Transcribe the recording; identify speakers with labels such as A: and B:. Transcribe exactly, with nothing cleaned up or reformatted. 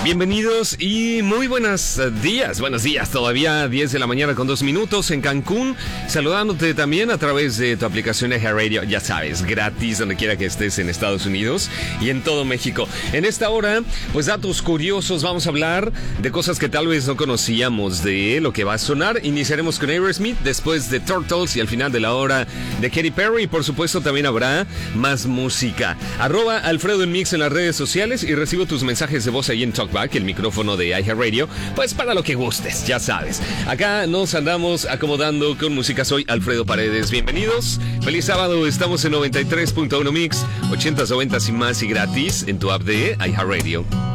A: Bienvenidos y muy buenos días, buenos días, todavía diez de la mañana con dos minutos en Cancún, saludándote también a través de tu aplicación de iHeartRadio, ya sabes, gratis donde quiera que estés en Estados Unidos y en todo México. En esta hora, pues datos curiosos, vamos a hablar de cosas que tal vez no conocíamos de lo que va a sonar. Iniciaremos con Aerosmith, después de Turtles y al final de la hora de Katy Perry, y por supuesto también habrá más música. Arroba Alfredo en Mix en las redes sociales y recibo tus mensajes de voz ahí en Talkback, el micrófono de iHeartRadio, pues para lo que gustes, ya sabes. Acá nos andamos acomodando con música. Soy Alfredo Paredes, bienvenidos. Feliz sábado, estamos en noventa y tres punto uno Mix, ochentas, noventas y más y gratis en tu app de iHeartRadio.